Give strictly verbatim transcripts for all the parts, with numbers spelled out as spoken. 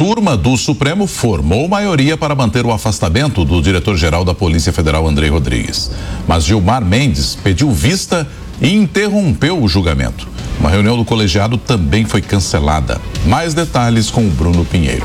turma do Supremo formou maioria para manter o afastamento do diretor-geral da Polícia Federal, Andrei Rodrigues. Mas Gilmar Mendes pediu vista e interrompeu o julgamento. Uma reunião do colegiado também foi cancelada. Mais detalhes com o Bruno Pinheiro.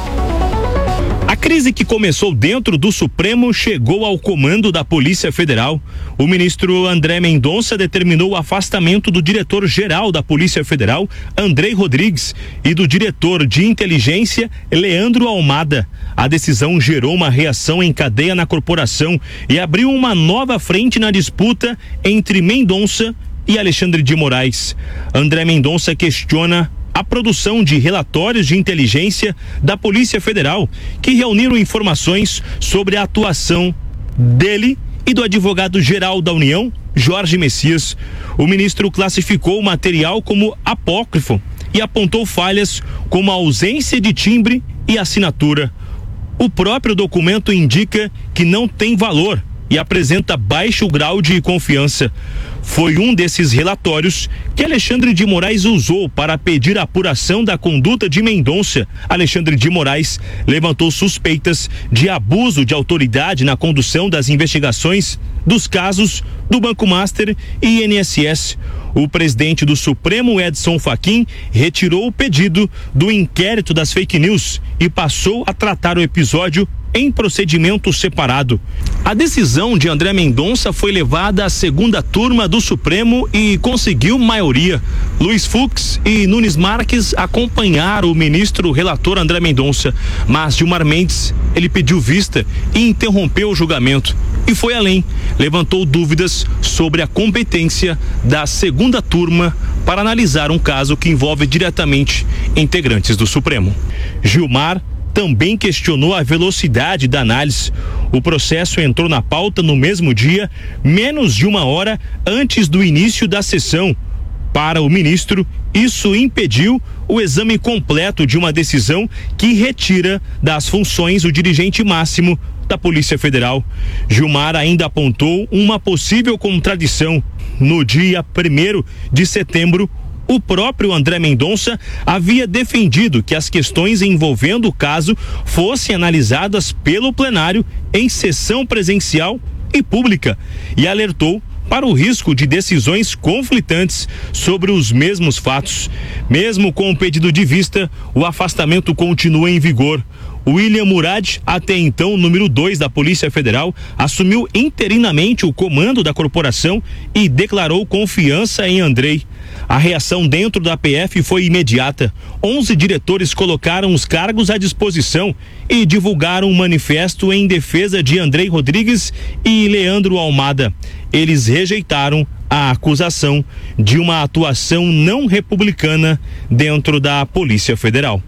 A crise que começou dentro do Supremo chegou ao comando da Polícia Federal. O ministro André Mendonça determinou o afastamento do diretor-geral da Polícia Federal, Andrei Rodrigues, e do diretor de inteligência, Leandro Almada. A decisão gerou uma reação em cadeia na corporação e abriu uma nova frente na disputa entre Mendonça e Alexandre de Moraes. André Mendonça questiona a produção de relatórios de inteligência da Polícia Federal, que reuniram informações sobre a atuação dele e do advogado-geral da União, Jorge Messias. O ministro classificou o material como apócrifo e apontou falhas como a ausência de timbre e assinatura. O próprio documento indica que não tem valor e apresenta baixo grau de confiança. Foi um desses relatórios que Alexandre de Moraes usou para pedir a apuração da conduta de Mendonça. Alexandre de Moraes levantou suspeitas de abuso de autoridade na condução das investigações dos casos do Banco Master e I N S S. O presidente do Supremo, Edson Fachin, retirou o pedido do inquérito das fake news e passou a tratar o episódio em procedimento separado. A decisão de André Mendonça foi levada à segunda turma do Supremo e conseguiu maioria. Luiz Fux e Nunes Marques acompanharam o ministro relator André Mendonça, mas Gilmar Mendes, ele pediu vista e interrompeu o julgamento. E foi além, levantou dúvidas sobre a competência da segunda turma para analisar um caso que envolve diretamente integrantes do Supremo. Gilmar também questionou a velocidade da análise. O processo entrou na pauta no mesmo dia, menos de uma hora antes do início da sessão. Para o ministro, isso impediu o exame completo de uma decisão que retira das funções o dirigente máximo da Polícia Federal. Gilmar ainda apontou uma possível contradição. No dia primeiro de setembro, o próprio André Mendonça havia defendido que as questões envolvendo o caso fossem analisadas pelo plenário em sessão presencial e pública e alertou para o risco de decisões conflitantes sobre os mesmos fatos. Mesmo com o pedido de vista, o afastamento continua em vigor. William Murad, até então número dois da Polícia Federal, assumiu interinamente o comando da corporação e declarou confiança em Andrei. A reação dentro da P F foi imediata. Onze diretores colocaram os cargos à disposição e divulgaram um manifesto em defesa de Andrei Rodrigues e Leandro Almada. Eles rejeitaram a acusação de uma atuação não republicana dentro da Polícia Federal.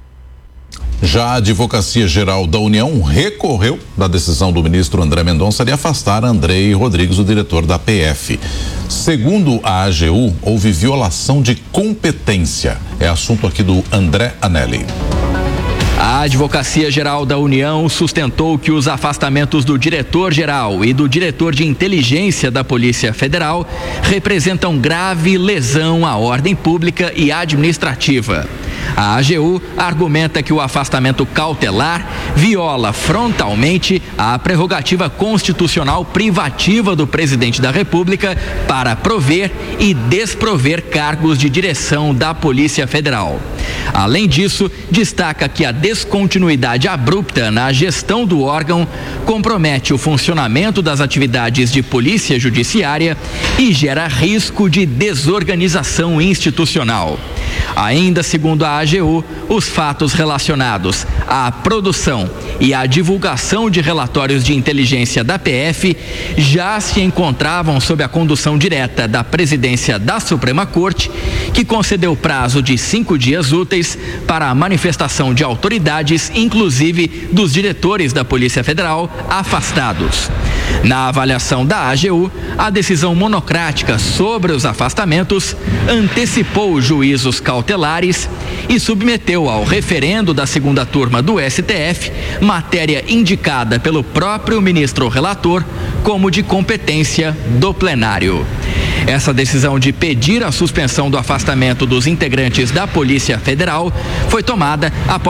Já a Advocacia Geral da União recorreu da decisão do ministro André Mendonça de afastar Andrei Rodrigues, o diretor da P F. Segundo a A G U, houve violação de competência. É assunto aqui do André Anelli. A Advocacia Geral da União sustentou que os afastamentos do diretor-geral e do diretor de inteligência da Polícia Federal representam grave lesão à ordem pública e administrativa. A A G U argumenta que o afastamento cautelar viola frontalmente a prerrogativa constitucional privativa do presidente da República para prover e desprover cargos de direção da Polícia Federal. Além disso, destaca que a descontinuidade abrupta na gestão do órgão compromete o funcionamento das atividades de polícia judiciária e gera risco de desorganização institucional. Ainda segundo a A G U, os fatos relacionados à produção e à divulgação de relatórios de inteligência da P F já se encontravam sob a condução direta da presidência da Suprema Corte, que concedeu prazo de cinco dias úteis para a manifestação de autoridades, inclusive dos diretores da Polícia Federal afastados. Na avaliação da A G U, a decisão monocrática sobre os afastamentos antecipou os juízos cautelares e submeteu ao referendo da segunda turma do S T F matéria indicada pelo próprio ministro relator como de competência do plenário. Essa decisão de pedir a suspensão do afastamento dos integrantes da Polícia Federal foi tomada após uma reunião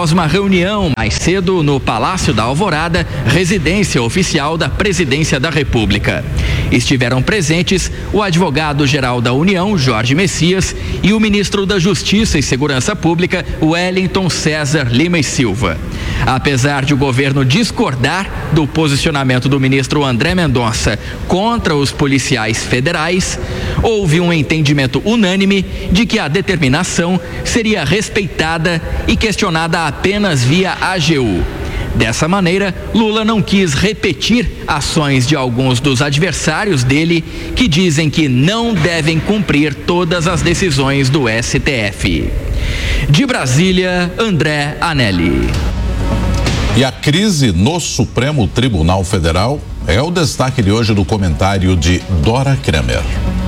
reunião mais cedo no Palácio da Alvorada, residência oficial da Presidência da República. Estiveram presentes o advogado-geral da União, Jorge Messias, e o ministro da Justiça e Segurança Pública, Wellington César Lima e Silva. Apesar de o governo discordar do posicionamento do ministro André Mendonça contra os policiais federais, houve um entendimento unânime de que a determinação seria respeitada e questionada apenas via A G U. Dessa maneira, Lula não quis repetir ações de alguns dos adversários dele que dizem que não devem cumprir todas as decisões do S T F. De Brasília, André Anelli. E a crise no Supremo Tribunal Federal é o destaque de hoje do comentário de Dora Kramer.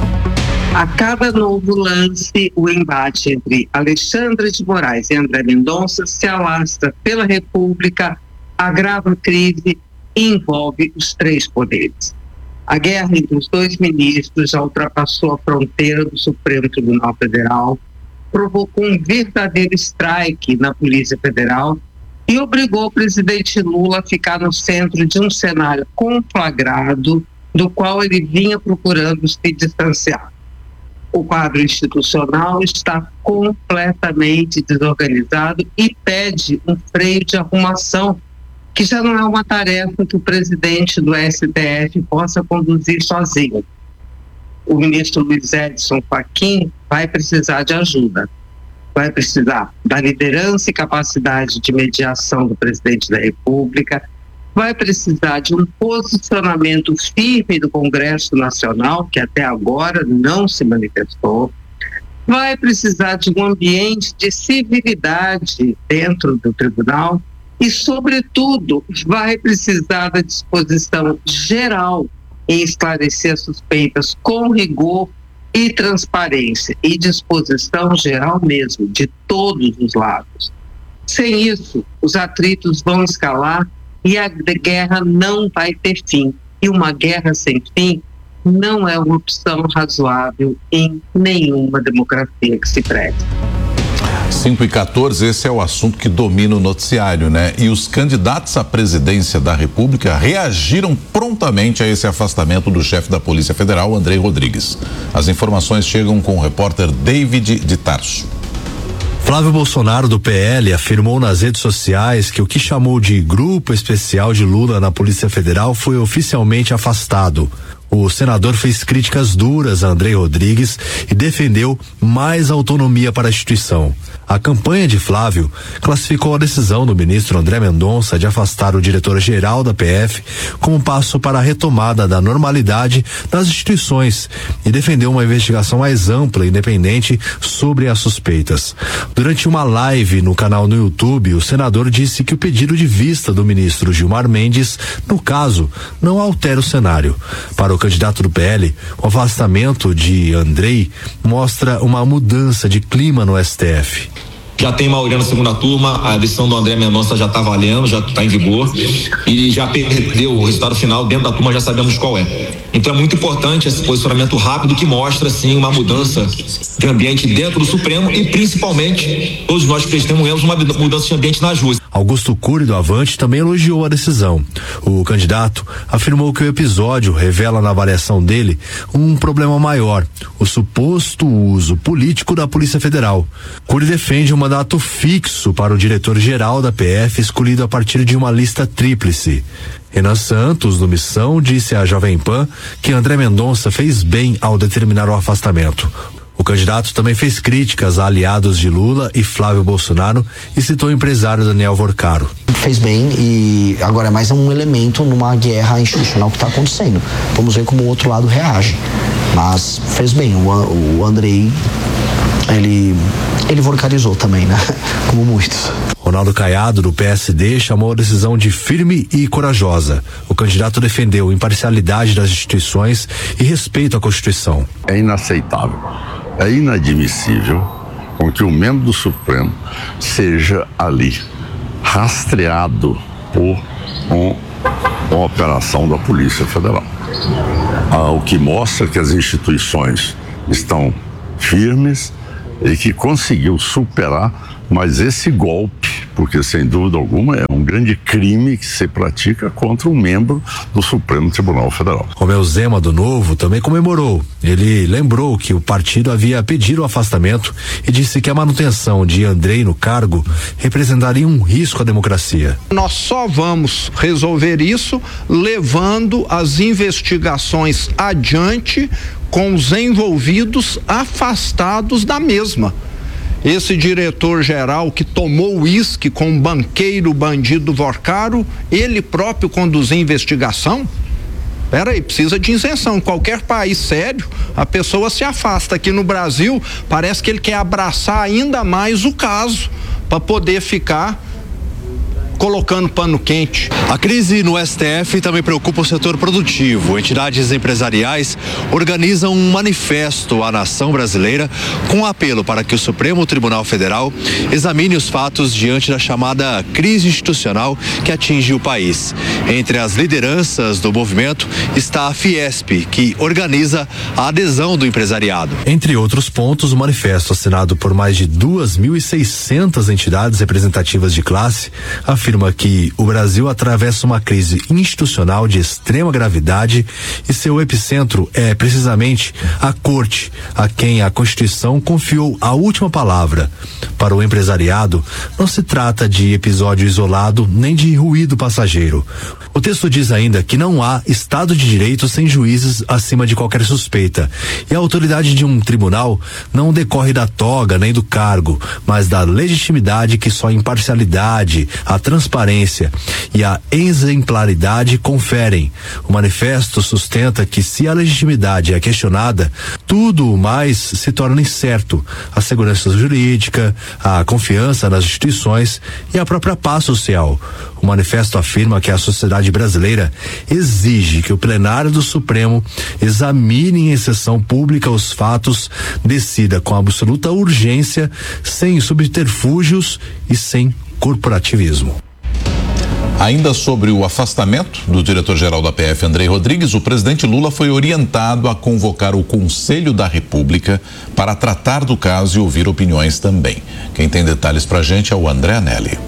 A cada novo lance, o embate entre Alexandre de Moraes e André Mendonça se alastra pela República, agrava a crise e envolve os três poderes. A guerra entre os dois ministros já ultrapassou a fronteira do Supremo Tribunal Federal, provocou um verdadeiro strike na Polícia Federal e obrigou o presidente Lula a ficar no centro de um cenário conflagrado do qual ele vinha procurando se distanciar. O quadro institucional está completamente desorganizado e pede um freio de arrumação, que já não é uma tarefa que o presidente do S T F possa conduzir sozinho. O ministro Luiz Edson Fachin vai precisar de ajuda. Vai precisar da liderança e capacidade de mediação do presidente da República, vai precisar de um posicionamento firme do Congresso Nacional, que até agora não se manifestou, vai precisar de um ambiente de civilidade dentro do tribunal e, sobretudo, vai precisar da disposição geral em esclarecer as suspeitas com rigor e transparência, e disposição geral mesmo, de todos os lados. Sem isso, os atritos vão escalar e a guerra não vai ter fim. E uma guerra sem fim não é uma opção razoável em nenhuma democracia que se preze. cinco e quatorze, esse é o assunto que domina o noticiário, né? E os candidatos à presidência da República reagiram prontamente a esse afastamento do chefe da Polícia Federal, Andrei Rodrigues. As informações chegam com o repórter David de Tarso. Flávio Bolsonaro, do P L, afirmou nas redes sociais que o que chamou de Grupo Especial de Lula na Polícia Federal foi oficialmente afastado. O senador fez críticas duras a Andrei Rodrigues e defendeu mais autonomia para a instituição. A campanha de Flávio classificou a decisão do ministro André Mendonça de afastar o diretor-geral da P F como passo para a retomada da normalidade das instituições e defendeu uma investigação mais ampla e independente sobre as suspeitas. Durante uma live no canal no YouTube, o senador disse que o pedido de vista do ministro Gilmar Mendes, no caso, não altera o cenário. Para o candidato do P L, o afastamento de Andrei mostra uma mudança de clima no S T F. Já tem maioria na segunda turma, a decisão do André Mendonça já está valendo, já está em vigor e já perdeu o resultado final dentro da turma, já sabemos qual é. Então é muito importante esse posicionamento rápido que mostra, sim, uma mudança de ambiente dentro do Supremo e, principalmente, todos nós testemunhamos uma mudança de ambiente nas ruas. Augusto Cury, do Avante, também elogiou a decisão. O candidato afirmou que o episódio revela, na avaliação dele, um problema maior: o suposto uso político da Polícia Federal. Cury defende um mandato fixo para o diretor-geral da P F, escolhido a partir de uma lista tríplice. Renan Santos, do Missão, disse à Jovem Pan que André Mendonça fez bem ao determinar o afastamento. O candidato também fez críticas a aliados de Lula e Flávio Bolsonaro e citou o empresário Daniel Vorcaro. Fez bem e agora é mais um elemento numa guerra institucional que está acontecendo. Vamos ver como o outro lado reage. Mas fez bem, o, o Andrei, ele, ele vorcarizou também, né? Como muitos. Ronaldo Caiado, do P S D, chamou a decisão de firme e corajosa. O candidato defendeu imparcialidade das instituições e respeito à Constituição. É inaceitável, é inadmissível com que o membro do Supremo seja ali rastreado por um, uma operação da Polícia Federal. Ah, o que mostra que as instituições estão firmes e que conseguiu superar, mas esse golpe porque sem dúvida alguma é um grande crime que se pratica contra um membro do Supremo Tribunal Federal. Romeu Zema, do Novo, também comemorou. Ele lembrou que o partido havia pedido o afastamento e disse que a manutenção de Andrei no cargo representaria um risco à democracia. Nós só vamos resolver isso levando as investigações adiante com os envolvidos afastados da mesma. Esse diretor-geral que tomou uísque com o banqueiro bandido Vorcaro, ele próprio conduzir investigação? Peraí, precisa de isenção. Em qualquer país sério, a pessoa se afasta. Aqui no Brasil, parece que ele quer abraçar ainda mais o caso para poder ficar colocando pano quente. A crise no S T F também preocupa o setor produtivo. Entidades empresariais organizam um manifesto à nação brasileira com um apelo para que o Supremo Tribunal Federal examine os fatos diante da chamada crise institucional que atinge o país. Entre as lideranças do movimento está a Fiesp, que organiza a adesão do empresariado. Entre outros pontos, o manifesto assinado por mais de duas mil e seiscentas entidades representativas de classe afirma que o Brasil atravessa uma crise institucional de extrema gravidade e seu epicentro é precisamente a Corte, a quem a Constituição confiou a última palavra. Para o empresariado, não se trata de episódio isolado nem de ruído passageiro. O texto diz ainda que não há Estado de Direito sem juízes acima de qualquer suspeita. E a autoridade de um tribunal não decorre da toga nem do cargo, mas da legitimidade que só a imparcialidade, a transparência e a exemplaridade conferem. O manifesto sustenta que, se a legitimidade é questionada, tudo o mais se torna incerto. A segurança jurídica, a confiança nas instituições e a própria paz social. O manifesto afirma que a sociedade brasileira exige que o plenário do Supremo examine em sessão pública os fatos, decida com absoluta urgência, sem subterfúgios e sem corporativismo. Ainda sobre o afastamento do diretor-geral da P F, Andrei Rodrigues, o presidente Lula foi orientado a convocar o Conselho da República para tratar do caso e ouvir opiniões também. Quem tem detalhes pra gente é o André Anelli.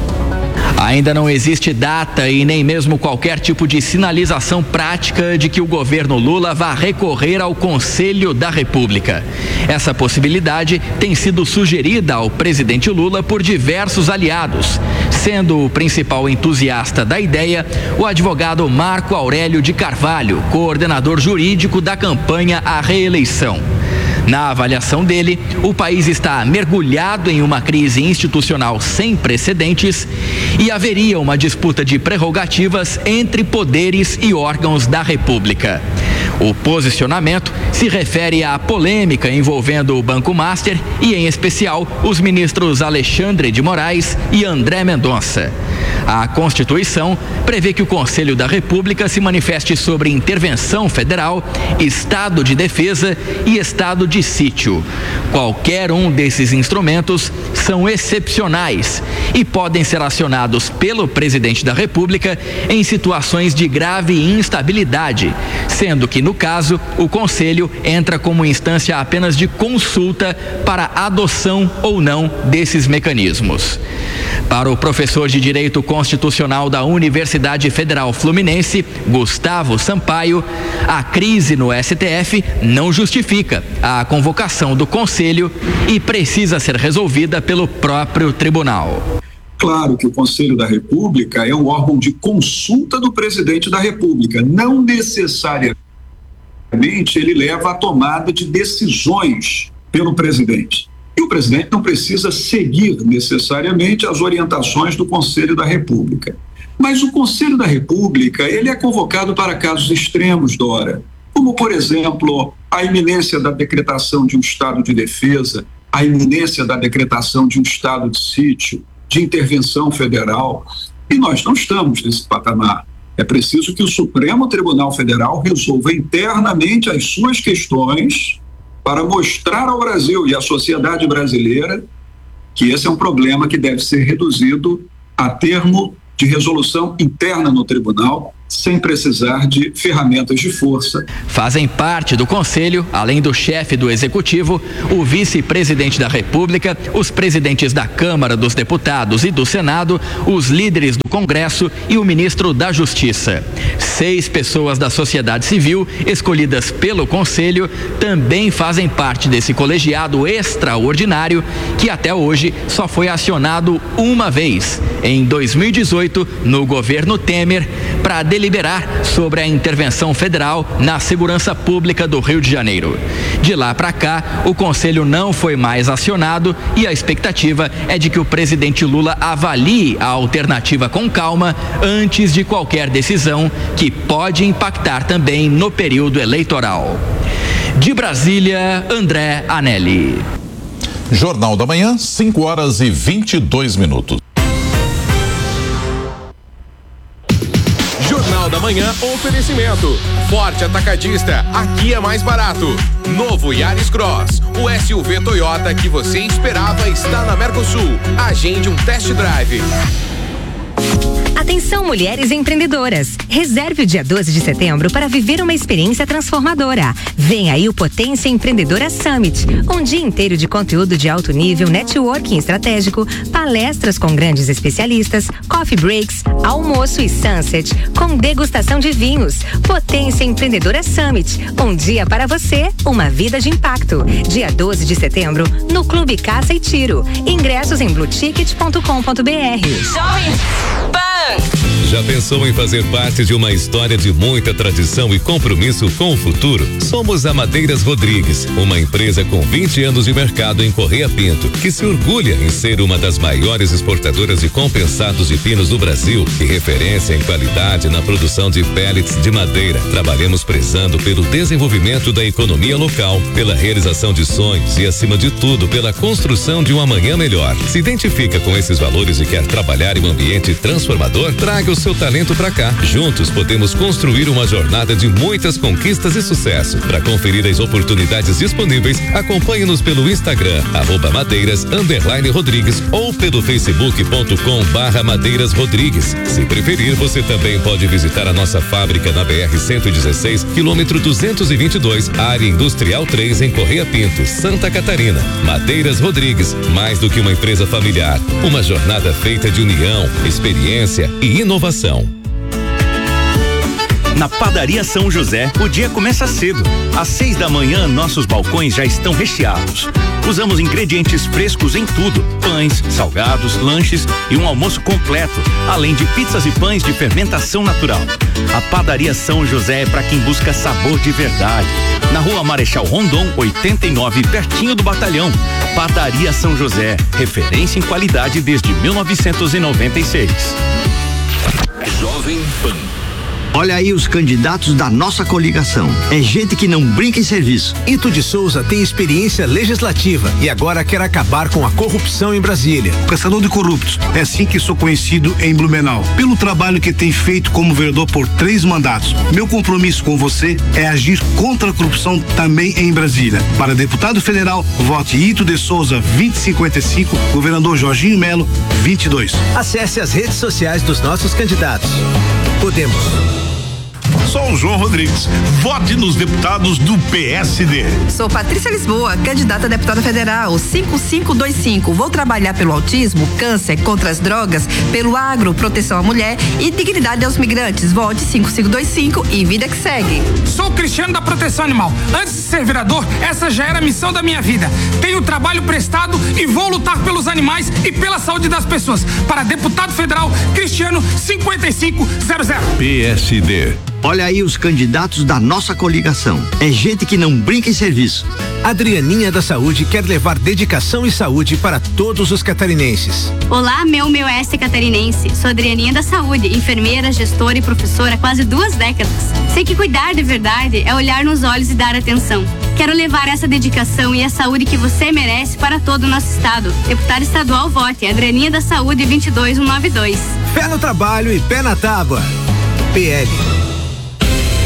Ainda não existe data e nem mesmo qualquer tipo de sinalização prática de que o governo Lula vá recorrer ao Conselho da República. Essa possibilidade tem sido sugerida ao presidente Lula por diversos aliados, sendo o principal entusiasta da ideia o advogado Marco Aurélio de Carvalho, coordenador jurídico da campanha à reeleição. Na avaliação dele, o país está mergulhado em uma crise institucional sem precedentes e haveria uma disputa de prerrogativas entre poderes e órgãos da República. O posicionamento se refere à polêmica envolvendo o Banco Master e, em especial, os ministros Alexandre de Moraes e André Mendonça. A Constituição prevê que o Conselho da República se manifeste sobre intervenção federal, estado de defesa e estado de sítio. Qualquer um desses instrumentos são excepcionais e podem ser acionados pelo presidente da República em situações de grave instabilidade, sendo que, no caso, o Conselho entra como instância apenas de consulta para adoção ou não desses mecanismos. Para o professor de Direito Constitucional da Universidade Federal Fluminense, Gustavo Sampaio, a crise no S T F não justifica a convocação do Conselho e precisa ser resolvida pelo próprio tribunal. Claro que o Conselho da República é um órgão de consulta do presidente da República, não necessariamente ele leva à tomada de decisões pelo presidente. E o presidente não precisa seguir necessariamente as orientações do Conselho da República. Mas o Conselho da República, ele é convocado para casos extremos, Dora, como, por exemplo, a iminência da decretação de um estado de defesa, a iminência da decretação de um estado de sítio, de intervenção federal. E nós não estamos nesse patamar. É preciso que o Supremo Tribunal Federal resolva internamente as suas questões para mostrar ao Brasil e à sociedade brasileira que esse é um problema que deve ser reduzido a termo de resolução interna no tribunal, sem precisar de ferramentas de força. Fazem parte do Conselho, além do chefe do Executivo, o vice-presidente da República, os presidentes da Câmara dos Deputados e do Senado, os líderes do Congresso e o ministro da Justiça. Seis pessoas da sociedade civil, escolhidas pelo Conselho, também fazem parte desse colegiado extraordinário que até hoje só foi acionado uma vez, em dois mil e dezoito, no governo Temer, para deliberar sobre a intervenção federal na segurança pública do Rio de Janeiro. De lá para cá, o Conselho não foi mais acionado e a expectativa é de que o presidente Lula avalie a alternativa com calma antes de qualquer decisão que pode impactar também no período eleitoral. De Brasília, André Anelli. Jornal da Manhã, cinco horas e vinte e dois minutos. Jornal da Manhã, oferecimento. Forte Atacadista, aqui é mais barato. Novo Yaris Cross, o S U V Toyota que você esperava está na Mercosul. Agende um test drive. Atenção, mulheres empreendedoras. Reserve o dia doze de setembro para viver uma experiência transformadora. Vem aí o Potência Empreendedora Summit. Um dia inteiro de conteúdo de alto nível, networking estratégico, palestras com grandes especialistas, coffee breaks, almoço e sunset, com degustação de vinhos. Potência Empreendedora Summit. Um dia para você, uma vida de impacto. Dia doze de setembro, no Clube Caça e Tiro. Ingressos em blue ticket ponto com ponto b r. Jovem Pan. Já pensou em fazer parte de uma história de muita tradição e compromisso com o futuro? Somos a Madeiras Rodrigues, uma empresa com vinte anos de mercado em Correia Pinto, que se orgulha em ser uma das maiores exportadoras de compensados de pinos do Brasil e referência em qualidade na produção de pellets de madeira. Trabalhamos prezando pelo desenvolvimento da economia local, pela realização de sonhos e, acima de tudo, pela construção de um amanhã melhor. Se identifica com esses valores e quer trabalhar em um ambiente transformador? Traga o seu talento pra cá. Juntos podemos construir uma jornada de muitas conquistas e sucesso. Para conferir as oportunidades disponíveis, acompanhe-nos pelo Instagram, arroba madeiras, underline Rodrigues, ou pelo facebook ponto com barra madeiras Rodrigues. Se preferir, você também pode visitar a nossa fábrica na B R cento e dezesseis, quilômetro duzentos e vinte e dois, área industrial três, em Correia Pinto, Santa Catarina. Madeiras Rodrigues, mais do que uma empresa familiar, uma jornada feita de união, experiência e inovação. Na Padaria São José, o dia começa cedo. Às seis da manhã, nossos balcões já estão recheados. Usamos ingredientes frescos em tudo: pães, salgados, lanches e um almoço completo, além de pizzas e pães de fermentação natural. A Padaria São José é para quem busca sabor de verdade. Na Rua Marechal Rondon, oitenta e nove, pertinho do Batalhão. Padaria São José, referência em qualidade desde mil novecentos e noventa e seis. Jovem Pan. Olha aí os candidatos da nossa coligação. É gente que não brinca em serviço. Ito de Souza tem experiência legislativa e agora quer acabar com a corrupção em Brasília. Caçador de corruptos, é assim que sou conhecido em Blumenau. Pelo trabalho que tem feito como vereador por três mandatos. Meu compromisso com você é agir contra a corrupção também em Brasília. Para deputado federal, vote Ito de Souza vinte e cinquenta e cinco, governador Jorginho Melo vinte e dois. Acesse as redes sociais dos nossos candidatos. Podemos. Sou o João Rodrigues. Vote nos deputados do P S D. Sou Patrícia Lisboa, candidata a deputada federal, cinco cinco dois cinco. Vou trabalhar pelo autismo, câncer, contra as drogas, pelo agro, proteção à mulher e dignidade aos migrantes. Vote cinco cinco dois cinco e vida que segue. Sou Cristiano da Proteção Animal. Antes de ser vereador, essa já era a missão da minha vida. Tenho trabalho prestado e vou lutar pelos animais e pela saúde das pessoas. Para deputado federal, Cristiano cinquenta e cinco zero zero. P S D. Olha aí os candidatos da nossa coligação. É gente que não brinca em serviço. Adrianinha da Saúde quer levar dedicação e saúde para todos os catarinenses. Olá, meu meu S catarinense. Sou Adrianinha da Saúde, enfermeira, gestora e professora há quase duas décadas. Sei que cuidar de verdade é olhar nos olhos e dar atenção. Quero levar essa dedicação e a saúde que você merece para todo o nosso estado. Deputado estadual, vote Adrianinha da Saúde vinte e dois cento e noventa e dois. Pé no trabalho e pé na tábua. P L. A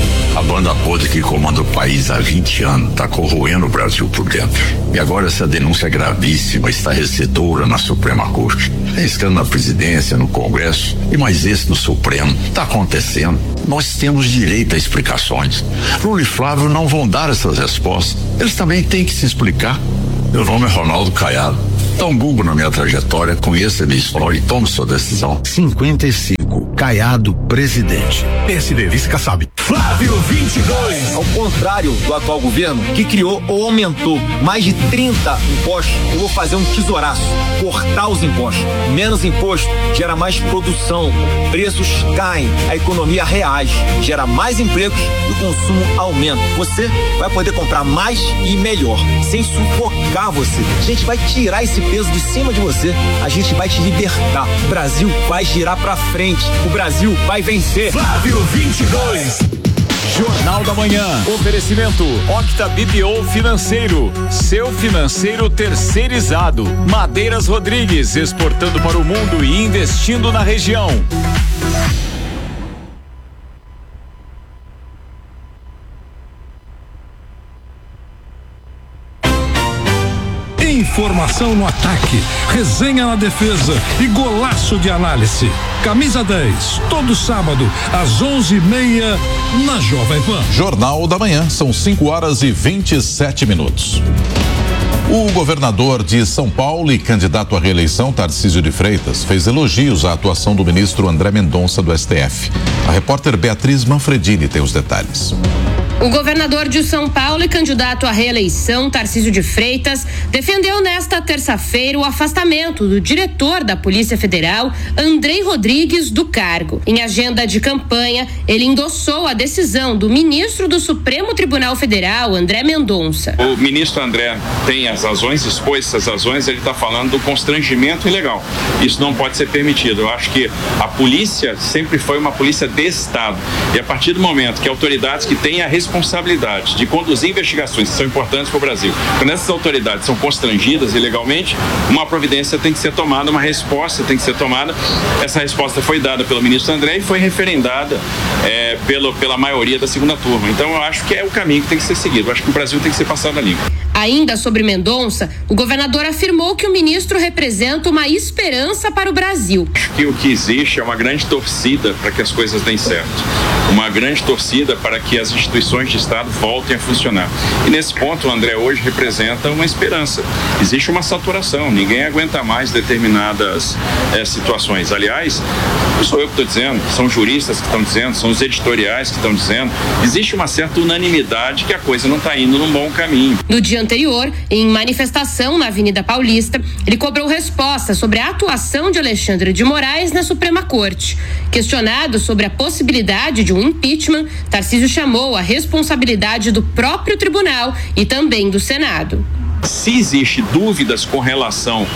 banda podre que comanda o país há vinte anos está corroendo o Brasil por dentro. E agora essa denúncia gravíssima, estarrecedora na Suprema Corte. É escândalo na presidência, no Congresso e mais esse no Supremo. Está acontecendo. Nós temos direito a explicações. Lula e Flávio não vão dar essas respostas. Eles também têm que se explicar. Meu nome é Ronaldo Caiado. Dá um Google na minha trajetória, conheça a minha história e tome sua decisão. cinquenta e cinco, Caiado, presidente. P S D, vice Kassab. Flávio vinte e dois. Ao contrário do atual governo, que criou ou aumentou mais de trinta impostos, eu vou fazer um tesouraço, cortar os impostos. Menos imposto gera mais produção, preços caem, a economia reage, gera mais empregos e o consumo aumenta. Você vai poder comprar mais e melhor, sem sufocar você. A gente vai tirar esse peso de cima de você, a gente vai te libertar. O Brasil vai girar pra frente, o Brasil vai vencer. Flávio vinte e dois. Jornal da Manhã. Oferecimento Octa B P O Financeiro. Seu financeiro terceirizado. Madeiras Rodrigues, exportando para o mundo e investindo na região. Informação no ataque, resenha na defesa e golaço de análise. Camisa dez, todo sábado, às onze e meia, na Jovem Pan. Jornal da Manhã, são cinco horas e vinte e sete minutos. O governador de São Paulo e candidato à reeleição, Tarcísio de Freitas, fez elogios à atuação do ministro André Mendonça do S T F. A repórter Beatriz Manfredini tem os detalhes. O governador de São Paulo e candidato à reeleição, Tarcísio de Freitas, defendeu nesta terça-feira o afastamento do diretor da Polícia Federal, Andrei Rodrigues, do cargo. Em agenda de campanha, ele endossou a decisão do ministro do Supremo Tribunal Federal, André Mendonça. O ministro André tem as razões, expôs essas razões, ele está falando do constrangimento ilegal. Isso não pode ser permitido. Eu acho que a polícia sempre foi uma polícia de Estado. E a partir do momento que autoridades que têm a responsabilidade de conduzir investigações que são importantes para o Brasil, quando essas autoridades são constrangidas ilegalmente, uma providência tem que ser tomada, uma resposta tem que ser tomada. Essa resposta foi dada pelo ministro André e foi referendada é, pelo, pela maioria da segunda turma. Então eu acho que é o caminho que tem que ser seguido. Eu acho que o Brasil tem que ser passado a limpo. Ainda sobre Mendonça, o governador afirmou que o ministro representa uma esperança para o Brasil. Acho que o que existe é uma grande torcida para que as coisas deem certo. Uma grande torcida para que as instituições de Estado voltem a funcionar. E nesse ponto o André hoje representa uma esperança. Existe uma saturação, ninguém aguenta mais determinadas é, situações. Aliás, não sou eu que estou dizendo, são juristas que estão dizendo, são os editoriais que estão dizendo. Existe uma certa unanimidade que a coisa não está indo num bom caminho. No dia anterior, em manifestação na Avenida Paulista, ele cobrou resposta sobre a atuação de Alexandre de Moraes na Suprema Corte. Questionado sobre a possibilidade de um impeachment, Tarcísio chamou a responsabilidade do próprio tribunal e também do Senado. Se existe dúvidas com relação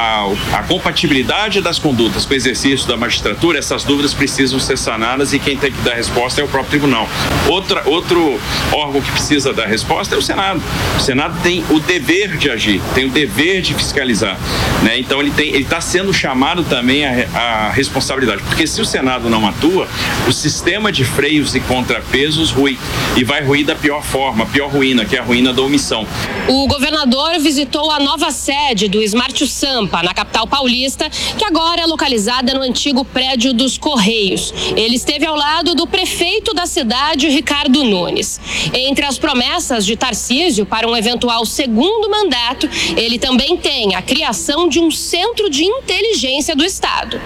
à compatibilidade das condutas com o exercício da magistratura, essas dúvidas precisam ser sanadas e quem tem que dar resposta é o próprio tribunal. Outra, outro órgão que precisa dar resposta é o Senado. O Senado tem o dever de agir, tem o dever de fiscalizar, né? Então ele tem, ele está sendo chamado também a, a responsabilidade, porque se o Senado não atua, o sistema de freios e contrapesos rui e vai ruir da pior forma, a pior ruína, que é a ruína da omissão. O governador visitou a nova sede do Smart Sampa, na capital paulista, que agora é localizada no antigo prédio dos Correios. Ele esteve ao lado do prefeito da cidade, Ricardo Nunes. Entre as promessas de Tarcísio para um eventual segundo mandato, ele também tem a criação de um centro de inteligência do Estado.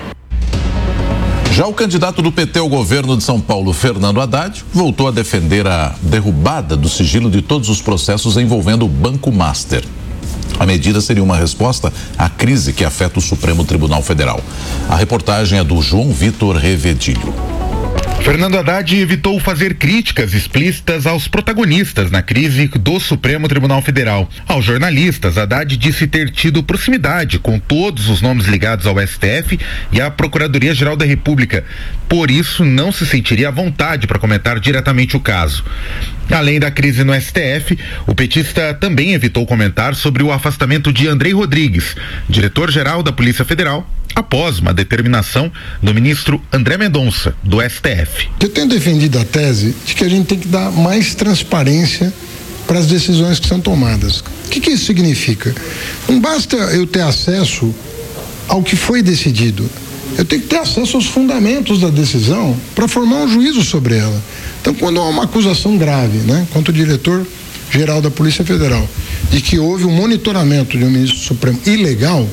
Já o candidato do P T ao governo de São Paulo, Fernando Haddad, voltou a defender a derrubada do sigilo de todos os processos envolvendo o Banco Master. A medida seria uma resposta à crise que afeta o Supremo Tribunal Federal. A reportagem é do João Vitor Revedilho. Fernando Haddad evitou fazer críticas explícitas aos protagonistas na crise do Supremo Tribunal Federal. Aos jornalistas, Haddad disse ter tido proximidade com todos os nomes ligados ao S T F e à Procuradoria-Geral da República. Por isso, não se sentiria à vontade para comentar diretamente o caso. Além da crise no S T F, o petista também evitou comentar sobre o afastamento de Andrei Rodrigues, diretor-geral da Polícia Federal, após uma determinação do ministro André Mendonça, do S T F. Eu tenho defendido a tese de que a gente tem que dar mais transparência para as decisões que são tomadas. O que, que isso significa? Não basta eu ter acesso ao que foi decidido. Eu tenho que ter acesso aos fundamentos da decisão para formar um juízo sobre ela. Então, quando há uma acusação grave, né, contra o diretor-geral da Polícia Federal, de que houve um monitoramento de um ministro supremo ilegal,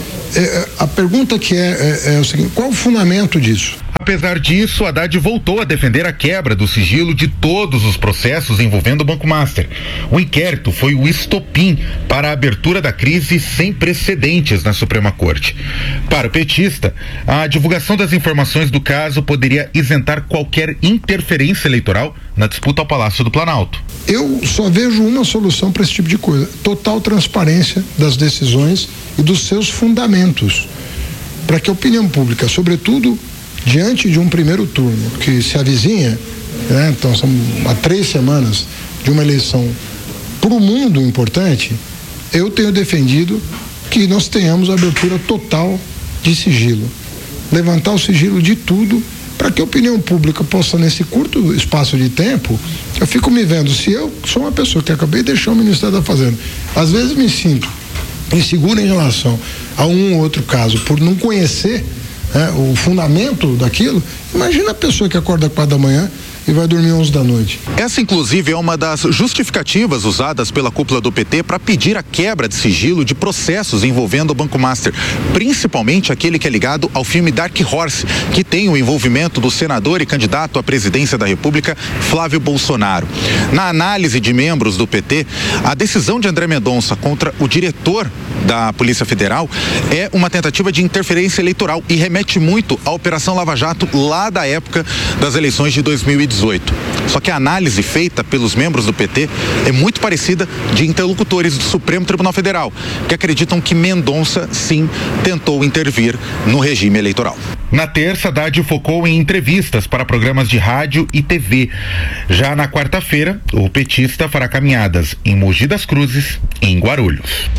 é, a pergunta que é, é, é o seguinte: qual o fundamento disso? Apesar disso, Haddad voltou a defender a quebra do sigilo de todos os processos envolvendo o Banco Master. O inquérito foi o estopim para a abertura da crise sem precedentes na Suprema Corte. Para o petista, a divulgação das informações do caso poderia isentar qualquer interferência eleitoral na disputa ao Palácio do Planalto. Eu só vejo uma solução para esse tipo de coisa: total transparência das decisões e dos seus fundamentos, para que a opinião pública, sobretudo diante de um primeiro turno que se avizinha, né, então são há três semanas de uma eleição para o mundo importante, eu tenho defendido que nós tenhamos abertura total de sigilo, levantar o sigilo de tudo, para que a opinião pública possa, nesse curto espaço de tempo, eu fico me vendo, se eu sou uma pessoa que acabei de deixar o Ministério da Fazenda, às vezes me sinto inseguro em relação a um ou outro caso, por não conhecer É, o fundamento daquilo. Imagina a pessoa que acorda quatro da manhã e vai dormir onze da noite. Essa, inclusive, é uma das justificativas usadas pela cúpula do P T para pedir a quebra de sigilo de processos envolvendo o Banco Master, principalmente aquele que é ligado ao filme Dark Horse, que tem o envolvimento do senador e candidato à presidência da República, Flávio Bolsonaro. Na análise de membros do P T, a decisão de André Mendonça contra o diretor da Polícia Federal é uma tentativa de interferência eleitoral e remete muito à Operação Lava Jato lá da época das eleições de dois mil e dezoito. Só que a análise feita pelos membros do P T é muito parecida de interlocutores do Supremo Tribunal Federal, que acreditam que Mendonça, sim, tentou intervir no regime eleitoral. Na terça, Haddad focou em entrevistas para programas de rádio e T V. Já na quarta-feira, o petista fará caminhadas em Mogi das Cruzes e em Guarulhos.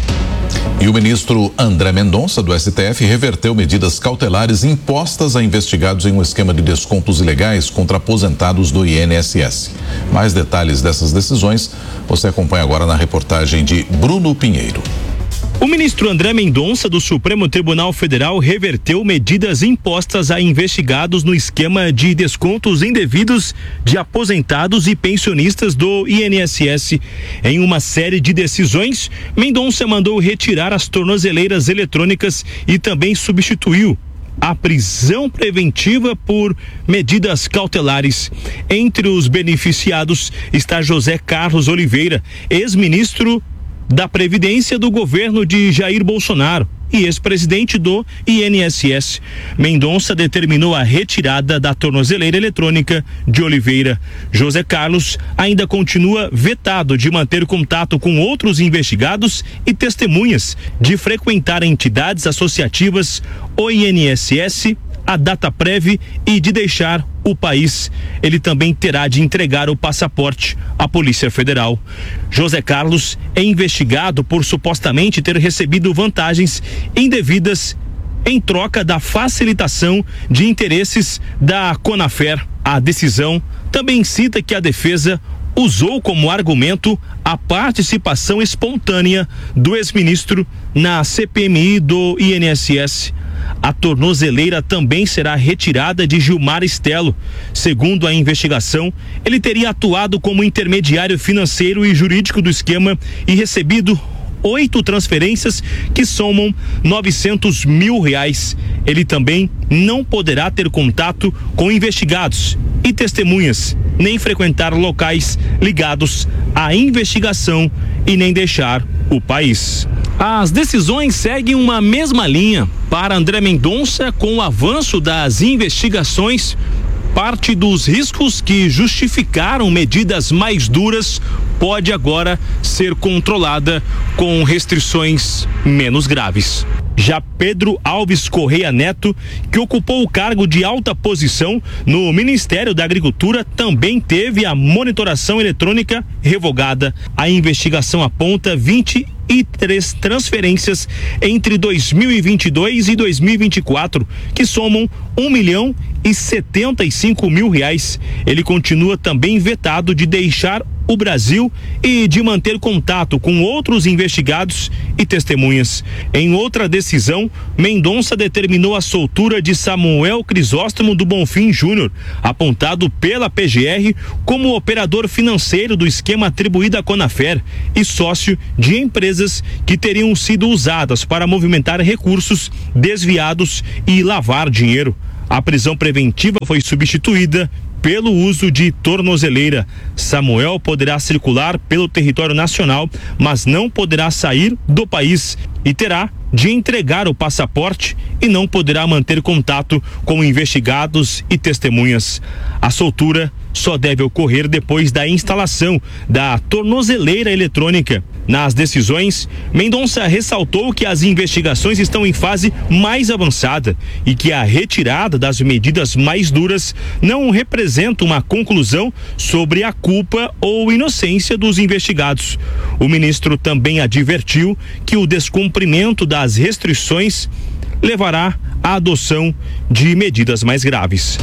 E o ministro André Mendonça, do S T F, reverteu medidas cautelares impostas a investigados em um esquema de descontos ilegais contra aposentados do I N S S. Mais detalhes dessas decisões você acompanha agora na reportagem de Bruno Pinheiro. O ministro André Mendonça, do Supremo Tribunal Federal, reverteu medidas impostas a investigados no esquema de descontos indevidos de aposentados e pensionistas do I N S S. Em uma série de decisões, Mendonça mandou retirar as tornozeleiras eletrônicas e também substituiu a prisão preventiva por medidas cautelares. Entre os beneficiados está José Carlos Oliveira, ex-ministro da Previdência do governo de Jair Bolsonaro e ex-presidente do I N S S. Mendonça determinou a retirada da tornozeleira eletrônica de Oliveira. José Carlos ainda continua vetado de manter contato com outros investigados e testemunhas, de frequentar entidades associativas, o I N S S, a Dataprev e de deixar o país. Ele também terá de entregar o passaporte à Polícia Federal. José Carlos é investigado por supostamente ter recebido vantagens indevidas em troca da facilitação de interesses da Conafer. A decisão também cita que a defesa usou como argumento a participação espontânea do ex-ministro na C P M I do I N S S. A tornozeleira também será retirada de Gilmar Stelo. Segundo a investigação, ele teria atuado como intermediário financeiro e jurídico do esquema e recebido oito transferências que somam novecentos mil reais. Ele também não poderá ter contato com investigados e testemunhas, nem frequentar locais ligados à investigação e nem deixar o país. As decisões seguem uma mesma linha. Para André Mendonça, com o avanço das investigações, parte dos riscos que justificaram medidas mais duras pode agora ser controlada com restrições menos graves. Já Pedro Alves Correia Neto, que ocupou o cargo de alta posição no Ministério da Agricultura, também teve a monitoração eletrônica revogada. A investigação aponta vinte e três transferências entre dois mil e vinte e dois e dois mil e vinte e quatro, que somam um milhão e setenta e cinco mil reais. Ele continua também vetado de deixar o Brasil e de manter contato com outros investigados e testemunhas. Em outra decisão, Mendonça determinou a soltura de Samuel Crisóstomo do Bonfim Júnior, apontado pela P G R como operador financeiro do esquema atribuído à Conafer e sócio de empresas que teriam sido usadas para movimentar recursos desviados e lavar dinheiro. A prisão preventiva foi substituída pelo uso de tornozeleira. Samuel poderá circular pelo território nacional, mas não poderá sair do país e terá de entregar o passaporte e não poderá manter contato com investigados e testemunhas. A soltura só deve ocorrer depois da instalação da tornozeleira eletrônica. Nas decisões, Mendonça ressaltou que as investigações estão em fase mais avançada e que a retirada das medidas mais duras não representa uma conclusão sobre a culpa ou inocência dos investigados. O ministro também advertiu que o descumprimento das restrições levará à adoção de medidas mais graves.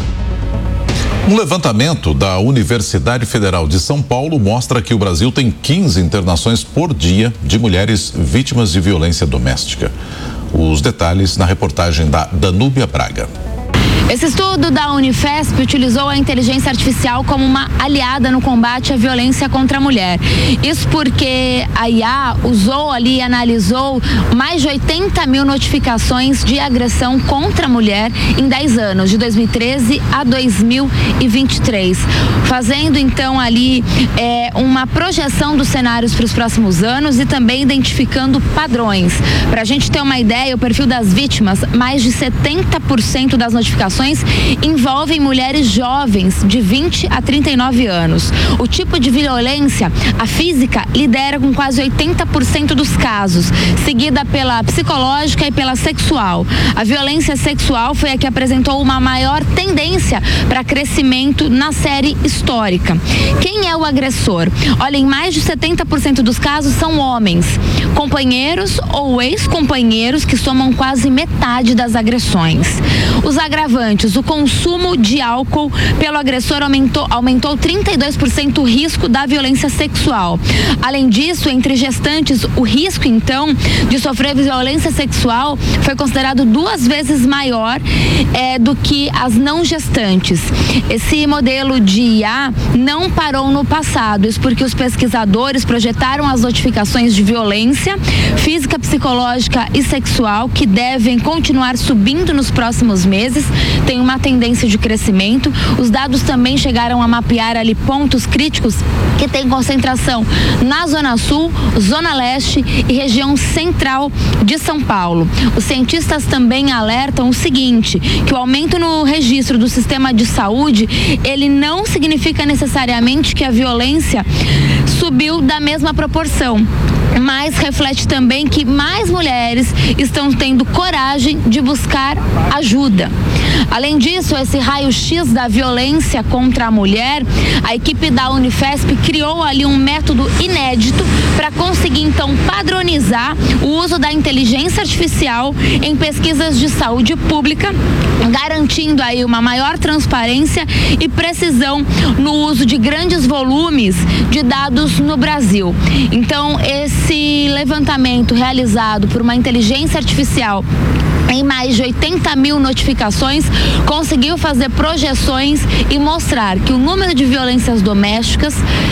Um levantamento da Universidade Federal de São Paulo mostra que o Brasil tem quinze internações por dia de mulheres vítimas de violência doméstica. Os detalhes na reportagem da Danúbia Braga. Esse estudo da Unifesp utilizou a inteligência artificial como uma aliada no combate à violência contra a mulher. Isso porque a I A usou ali e analisou mais de oitenta mil notificações de agressão contra a mulher em dez anos, de dois mil e treze a dois mil e vinte e três, fazendo então ali é, uma projeção dos cenários para os próximos anos e também identificando padrões. Para a gente ter uma ideia, o perfil das vítimas, mais de setenta por cento das notificações envolvem mulheres jovens de vinte a trinta e nove anos. O tipo de violência, a física, lidera com quase oitenta por cento dos casos, seguida pela psicológica e pela sexual. A violência sexual foi a que apresentou uma maior tendência para crescimento na série histórica. Quem é o agressor? Olha, em mais de setenta por cento dos casos são homens, companheiros ou ex-companheiros, que somam quase metade das agressões. Os agravantes: o consumo de álcool pelo agressor aumentou, aumentou trinta e dois por cento o risco da violência sexual. Além disso, entre gestantes, o risco então de sofrer violência sexual foi considerado duas vezes maior é, do que as não gestantes. Esse modelo de I A não parou no passado, isso porque os pesquisadores projetaram as notificações de violência física, psicológica e sexual, que devem continuar subindo nos próximos meses. Tem uma tendência de crescimento. Os dados também chegaram a mapear ali pontos críticos que tem concentração na Zona Sul, Zona Leste e região central de São Paulo. Os cientistas também alertam o seguinte, que o aumento no registro do sistema de saúde, ele não significa necessariamente que a violência subiu da mesma proporção, mas reflete também que mais mulheres estão tendo coragem de buscar ajuda. Além disso, esse raio-x da violência contra a mulher, a equipe da Unifesp criou ali um método inédito para conseguir então padronizar o uso da inteligência artificial em pesquisas de saúde pública, garantindo aí uma maior transparência e precisão no uso de grandes volumes de dados no Brasil. Então, esse levantamento realizado por uma inteligência artificial em mais de oitenta mil notificações, conseguiu fazer projeções e mostrar que o número de violências domésticas,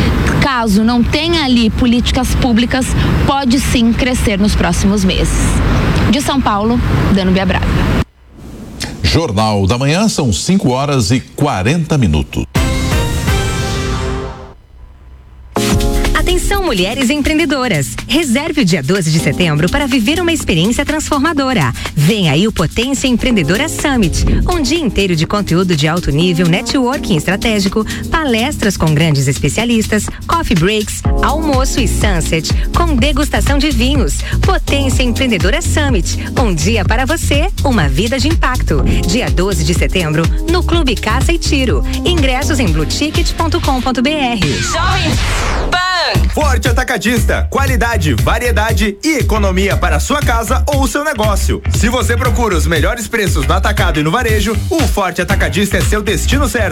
caso não tenha ali políticas públicas, pode sim crescer nos próximos meses. De São Paulo, Danúbia Braga. Jornal da Manhã, são cinco horas e quarenta minutos. Atenção, com mulheres empreendedoras. Reserve o dia doze de setembro para viver uma experiência transformadora. Vem aí o Potência Empreendedora Summit, um dia inteiro de conteúdo de alto nível, networking estratégico, palestras com grandes especialistas, coffee breaks, almoço e sunset, com degustação de vinhos. Potência Empreendedora Summit, um dia para você, uma vida de impacto. Dia doze de setembro, no Clube Caça e Tiro. Ingressos em blue ticket ponto com ponto b r. Jovem Pan. Forte Atacadista, qualidade, variedade e economia para a sua casa ou o seu negócio. Se você procura os melhores preços no atacado e no varejo, o Forte Atacadista é seu destino certo.